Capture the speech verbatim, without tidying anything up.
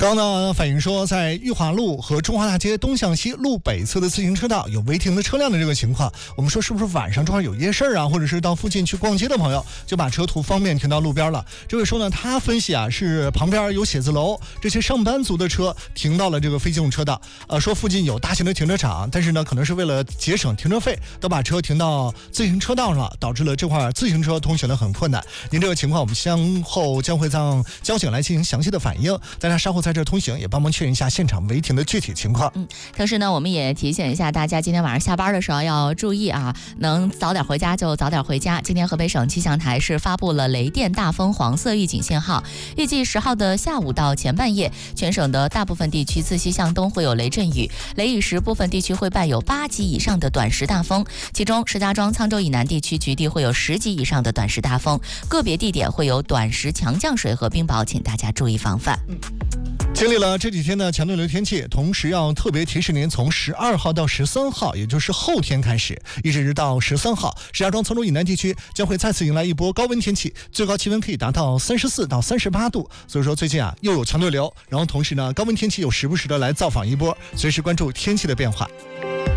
刚呢反映说，在裕华路和中华大街东向西路北侧的自行车道有违停的车辆的这个情况，我们说是不是晚上正好有夜市啊，或者是到附近去逛街的朋友，就把车图方便停到路边了。这位说呢，他分析啊，是旁边有写字楼，这些上班族的车停到了这个非机动车道，呃，说附近有大型的停车场，但是呢，可能是为了节省停车费，都把车停到自行车道上了，导致了这块自行车通行的很困难。您这个情况，我们相后将会让交警来进行详细的反映，大家稍后在这通行也帮忙确认一下现场违停的具体情况。 嗯，同时呢，我们也提醒一下大家，今天晚上下班的时候要注意啊，能早点回家就早点回家。今天河北省气象台是发布了雷电大风黄色预警信号，预计十号的下午到前半夜，全省的大部分地区自西向东会有雷阵雨，雷雨时部分地区会伴有八级以上的短时大风，其中石家庄、沧州以南地区局地会有十级以上的短时大风，个别地点会有短时强降水和冰雹，请大家注意防范。 嗯，经历了这几天的强对流天气，同时要特别提示您，从十二号到十三号，也就是后天开始，一直到十三号，石家庄、沧州以南地区将会再次迎来一波高温天气，最高气温可以达到三十四到三十八度。所以说最近啊又有强对流，然后同时呢高温天气又时不时的来造访一波，随时关注天气的变化。